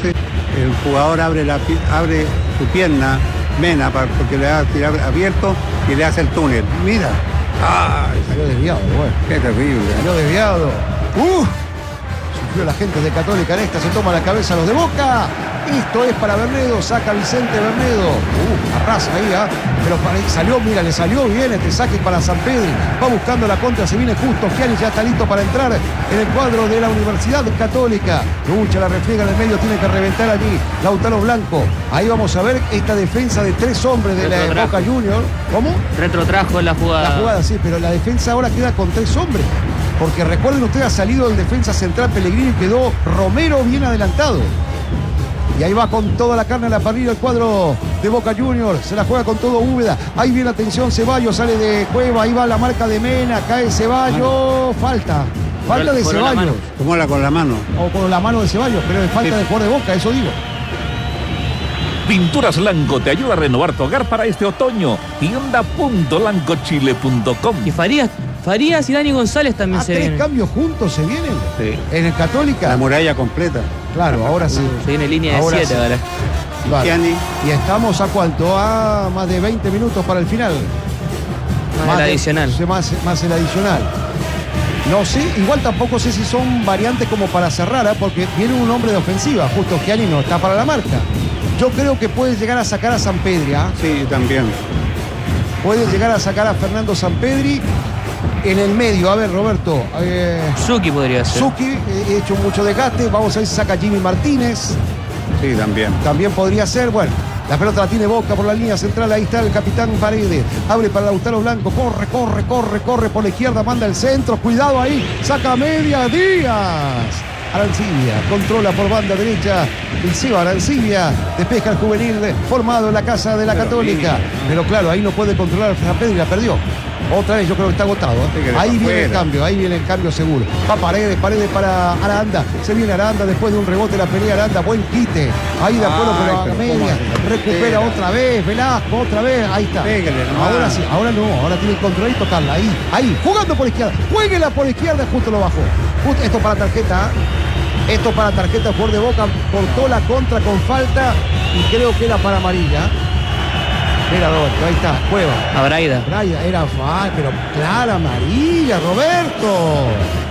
hace, el jugador abre su pierna, Mena, porque le va a tirar abierto y le hace el túnel. Mira. ¡Ay! Salió desviado, bueno. Qué terrible. Salió desviado. Sufrió la gente de Católica en esta, se toma la cabeza los de Boca. Esto es para Bernedo, saca Vicente Bernedo. Arrasa ahí, pero salió, mira, le salió bien este saque para San Pedro. Va buscando la contra, se viene justo. Gianni ya está listo para entrar en el cuadro de la Universidad Católica. Lucha, la refriega en el medio, tiene que reventar allí Lautaro Blanco. Ahí vamos a ver esta defensa de 3 hombres de la Boca Junior. ¿Cómo? Retrotrajo en la jugada. La jugada, sí, pero la defensa ahora queda con 3 hombres. Porque recuerden ustedes, ha salido el defensa central Pellegrini y quedó Romero bien adelantado. Y ahí va con toda la carne a la parrilla el cuadro de Boca Juniors. Se la juega con todo Úbeda. Ahí viene, atención, Ceballos, sale de Cueva. Ahí va la marca de Mena, cae Ceballos. Falta de Ceballos. Tomóla con la mano. O con la mano de Ceballos, pero es falta de jugador de Boca, eso digo. Pinturas Lanco te ayuda a renovar tu hogar para este otoño. Tienda.lancochile.com. Y Farías y Dani González también se vienen. 3 cambios juntos se vienen. Sí. En el Católica. La muralla completa. Claro, ahora sí. Se viene línea de 7 ahora. Vale. Gianni. Y estamos a cuánto, a más de 20 minutos para el final. Más el adicional. Más el adicional. No sé, igual tampoco sé si son variantes como para cerrar, porque viene un hombre de ofensiva. Justo Gianni no está para la marca. Yo creo que puede llegar a sacar a Sampedri. Sí, también. Puede llegar a sacar a Fernando Sampedri en el medio. A ver, Roberto. Zucchi podría ser. Zucchi, he hecho mucho desgaste. Vamos a ver si saca Jimmy Martínez. Sí, también. También podría ser. Bueno, la pelota la tiene Boca por la línea central. Ahí está el capitán Paredes. Abre para Lautaro Blanco. Corre por la izquierda. Manda el centro. Cuidado ahí. Saca a media. Díaz. Arancibia controla por banda derecha el Seba Arancibia, despeja el juvenil formado en la casa de la Católica, pero claro, ahí no puede controlar a San Pedro y la perdió. Otra vez yo creo que está agotado. Ahí viene el cambio seguro. Va Paredes para Aranda. Se viene Aranda después de un rebote la pelea Aranda. Buen quite. Ahí de acuerdo, pero a media. Recupera otra vez. Velasco, otra vez. Ahí está. Ahora sí, ahora no. Ahora tiene el control y tocarla. Ahí. Jugando por izquierda. Juéguela por izquierda. Justo lo bajó. Esto para tarjeta. Esto para tarjeta por de Boca. Cortó la contra con falta y creo que era para amarilla. Mira, Roberto, ahí está, Cueva. A Braida. Era pero clara, amarilla, Roberto.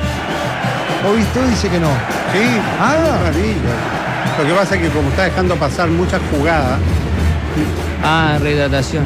¿O viste? Dice que no. Sí, amarilla. Lo que pasa es que como está dejando pasar muchas jugadas. Rehidratación.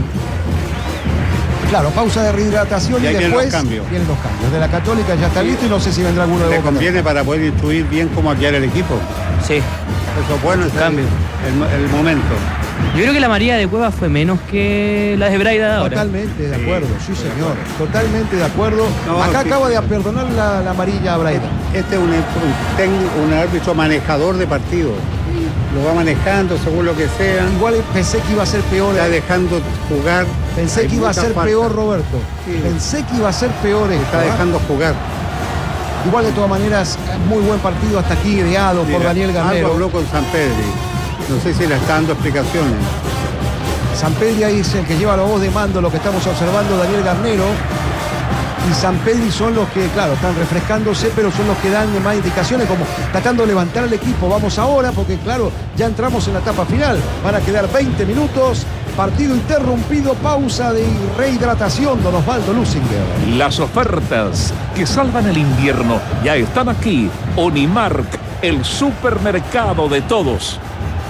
Claro, pausa de rehidratación y después vienen los cambios. De la Católica ya está listo y no sé si vendrá alguno de Boca. Le conviene para poder instruir bien cómo guiar el equipo. Sí. Eso es bueno, el momento. Yo creo que la amarilla de Cueva fue menos que la de Braida de ahora. Totalmente de acuerdo, sí señor. Totalmente de acuerdo. Acá acaba de perdonar la amarilla a Braida. Este es un árbitro manejador de partido. Lo va manejando según lo que sea. Igual pensé que iba a ser peor. Está dejando jugar. Pensé que iba a ser peor, Roberto. Sí. Pensé que iba a ser peor esto. Está dejando jugar. Igual de todas maneras, muy buen partido hasta aquí, ideado por Daniel Garnero. Algo habló con Sampedri. No sé si le está dando explicaciones. Sampedri ahí es el que lleva la voz de mando, lo que estamos observando, Daniel Garnero. Y Sampedri son los que, claro, están refrescándose, pero son los que dan más indicaciones, como tratando de levantar al equipo. Vamos ahora, porque claro, ya entramos en la etapa final. Van a quedar 20 minutos. Partido interrumpido, pausa de rehidratación, don Osvaldo Lusinger. Las ofertas que salvan el invierno ya están aquí. Unimark, el supermercado de todos.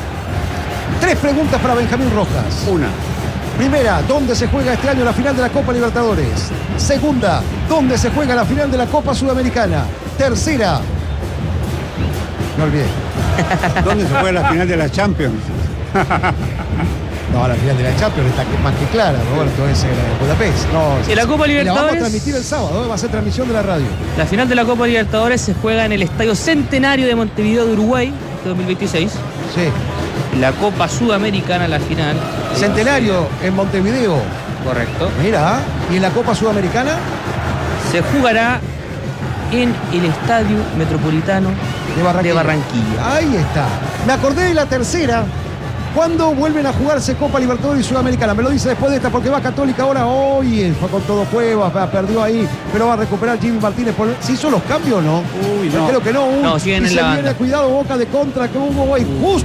3 preguntas para Benjamín Rojas. Una. Primera, ¿dónde se juega este año la final de la Copa Libertadores? Segunda, ¿dónde se juega la final de la Copa Sudamericana? Tercera. No olvidé. ¿Dónde se juega la final de la Champions? No, la final de la Champions está más que clara, Roberto, es en Budapest. No, y la Copa Libertadores. La vamos a transmitir el sábado, va a ser transmisión de la radio. La final de la Copa Libertadores se juega en el Estadio Centenario de Montevideo de Uruguay, este 2026. Sí. La Copa Sudamericana, la final. Centenario en Montevideo. Correcto. Mira, ¿y en la Copa Sudamericana? Se jugará en el Estadio Metropolitano de Barranquilla. Ahí está. Me acordé de la tercera. ¿Cuándo vuelven a jugarse Copa Libertadores y Sudamericana? Me lo dice después de esta, porque va Católica ahora. Hoy fue con todo Cuevas, perdió ahí, pero va a recuperar Jimmy Martínez. ¿Se hizo los cambios o no? Uy, no. Creo que no. No, siguen en la banda. Cuidado, Boca de contra que hubo hoy. Justo